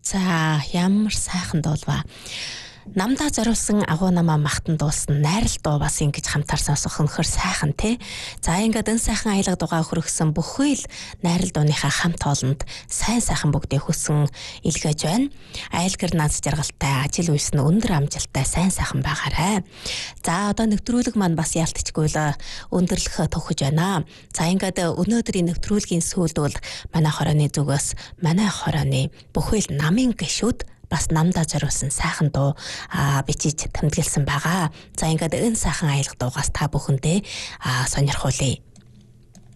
За ямар сайхан дуулва. Намдаа зориулсан агуу намаа махтан дуулсан найрал дуу бас ингэж хамтар сонсох өнөхөр сайхан тий. За ингээд энэ сайхан аялга дугаа хөргсөн бүхий л найрал дууныхаа хамт олонд сайн сайхан бүгдээ хүсэн илгээж байна. Айлгэр наз жаргалтай, ажил үйлс нь өндөр амжилттай сайн сайхан байгаарай. За одоо нэвтрүүлэг маань бас ялтчгүй л өндөрлөх төвхөж байна. За ингээд өнөөдрийн нэвтрүүлгийн сүүлд бол манай хорооны зүгээс манай хорооны бүхий л намын гишүүд бас намдаа зориулсан сайхан дуу бичиж тэмдэглэсэн байгаа. За ингээд энэ сайхан аялга дуугаас та бүхэндээ сонирхуулъя.